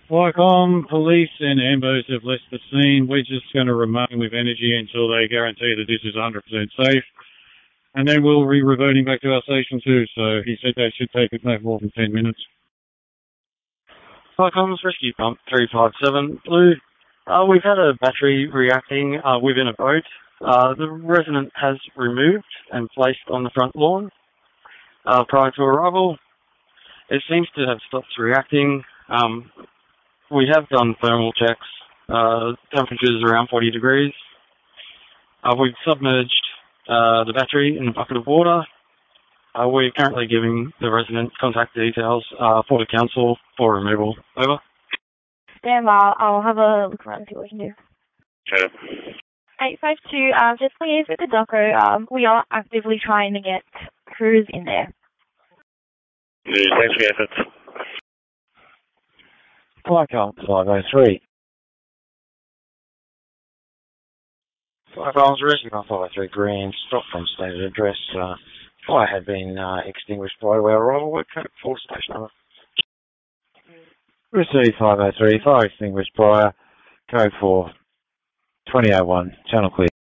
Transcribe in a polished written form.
Lycom, police and ambos have left the scene. We're just going to remain with energy until they guarantee that this is 100% safe. And then we'll be reverting back to our station too. So he said that should take no more than 10 minutes. Lycom's Rescue Pump 357 Blue. We've had a battery reacting within a boat. The resident has removed and placed on the front lawn prior to arrival. It seems to have stopped reacting. We have done thermal checks. Temperature is around 40 degrees. We've submerged the battery in a bucket of water. We're currently giving the resident contact details for the council for removal. Over. Stand by. I'll have a look around and see what we can do. Okay. 852, just liaise with the doco. We are actively trying to get crews in there. Yeah, thanks for your efforts. Lycom 503. Lycom's Rescue Pump 503 Green. Stop from stated address. Fire had been extinguished prior to our arrival. We're code 4 station number. Received 503. Fire extinguished prior. Code 4. 2001. Channel clear.